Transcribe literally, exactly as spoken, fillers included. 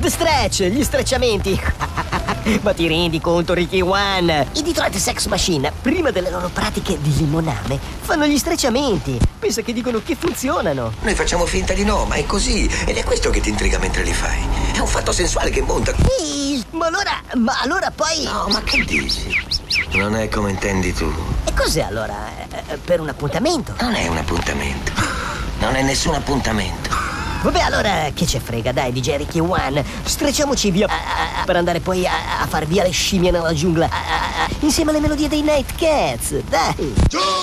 stretch, gli strecciamenti. Ma ti rendi conto, Ricky One? I Detroit Sex Machine, prima delle loro pratiche di limoname, fanno gli strecciamenti. Pensa che dicono che funzionano. Noi facciamo finta di no, ma è così. Ed è questo che ti intriga mentre li fai. È un fatto sensuale che monta. Ehi, ma allora, ma allora poi... No, ma che dici? Non è come intendi tu. E cos'è allora? Eh, per un appuntamento? Non è un appuntamento. Non è nessun appuntamento. Vabbè, allora che ce frega, dai, D J Ricky One. Strecciamoci via a, a, per andare poi a, a far via le scimmie nella giungla a, a, a, insieme alle melodie dei Night Cats, dai.